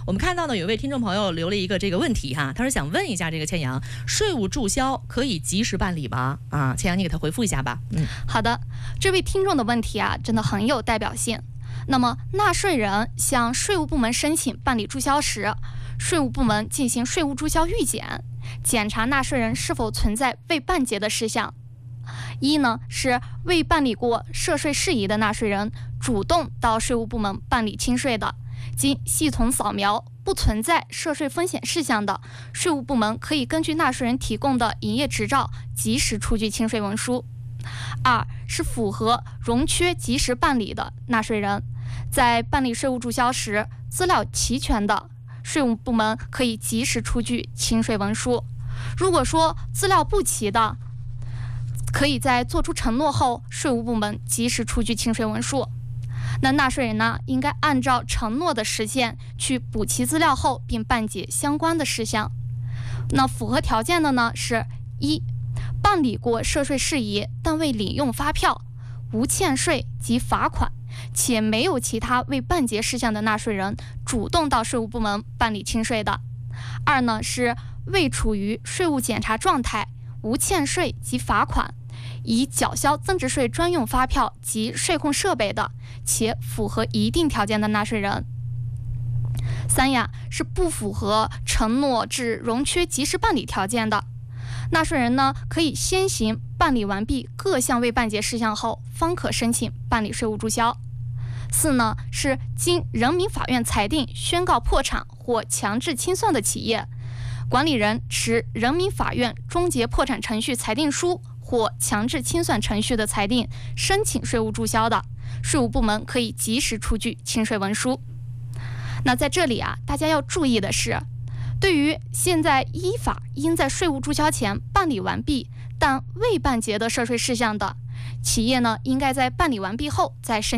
我们看到呢，有一位听众朋友留了一个这个问题哈，他说想问一下这个倩阳，税务注销可以及时办理吗？啊，倩阳你给他回复一下吧。 好的，这位听众的问题啊，真的很有代表性。那么纳税人向税务部门申请办理注销时，税务部门进行税务注销预检，检查纳税人是否存在未办结的事项。一呢是未办理过涉税事宜的纳税人主动到税务部门办理清税的，经系统扫描不存在涉税风险事项的，税务部门可以根据纳税人提供的营业执照及时出具清税文书。二是符合容缺及时办理的纳税人，在办理税务注销时，资料齐全的，税务部门可以及时出具清税文书。如果说资料不齐的，可以在做出承诺后，税务部门及时出具清税文书。那纳税人呢，应该按照承诺的时限去补齐资料后，并办结相关的事项。那符合条件的呢是：一、办理过涉税事宜但未领用发票，无欠税及罚款，且没有其他未办结事项的纳税人主动到税务部门办理清税的。二呢是未处于税务检查状态，无欠税及罚款，已缴销增值税专用发票及税控设备的，且符合一定条件的纳税人。三呀是不符合承诺至容缺及时办理条件的，纳税人呢可以先行办理完毕各项未办结事项后，方可申请办理税务注销。四呢是经人民法院裁定宣告破产或强制清算的企业，管理人持人民法院终结破产程序裁定书或强制清算程序的裁定申请税务注销的，税务部门可以及时出具清税文书。那在这里啊，大家要注意的是，对于现在依法应在税务注销前办理完毕但未办结的涉税事项的企业呢，应该在办理完毕后再申请